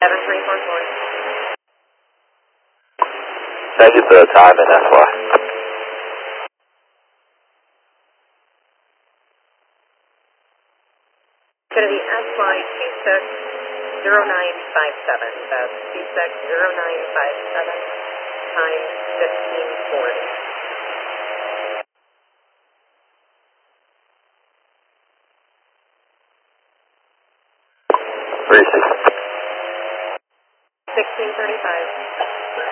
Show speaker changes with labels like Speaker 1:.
Speaker 1: 7344.
Speaker 2: Can I get the time and FY?
Speaker 1: It's going to be SY 260957. That's 260957 times 1540.